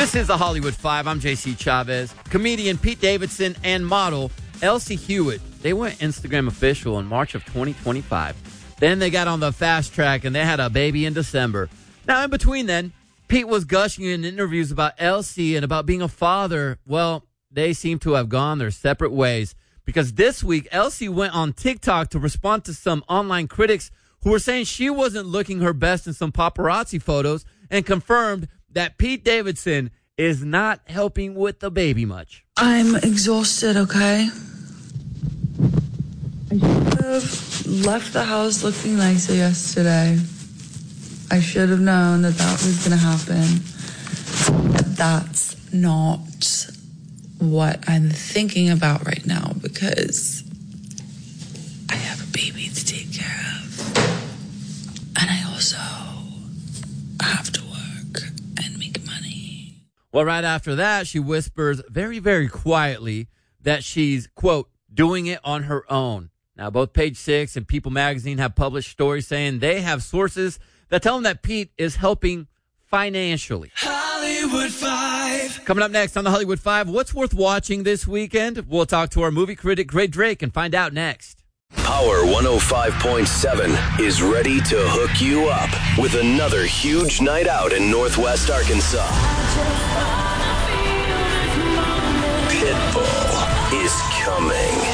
This is the Hollywood Five. I'm JC Chavez. Comedian Pete Davidson and model Elsie Hewitt. They went Instagram official in March of 2025. Then they got on the fast track and they had a baby in December. Now, in between then, Pete was gushing in interviews about Elsie and about being a father. Well, they seem to have gone their separate ways because this week, Elsie went on TikTok to respond to some online critics who were saying she wasn't looking her best in some paparazzi photos and confirmed that Pete Davidson is not helping with the baby much. I'm exhausted, okay? I should have left the house looking nicer yesterday. I should have known that was going to happen. But that's not what I'm thinking about right now because I have a baby to take care of. And I also have to work and make money. Well, right after that, she whispers very, very quietly that she's, quote, doing it on her own. Now, both Page Six and People Magazine have published stories saying they have sources that tell them that Pete is helping financially. Hollywood Five. Coming up next on the Hollywood Five, what's worth watching this weekend? We'll talk to our movie critic, Gray Drake, and find out next. Power 105.7 is ready to hook you up with another huge night out in Northwest Arkansas. Pitbull is coming.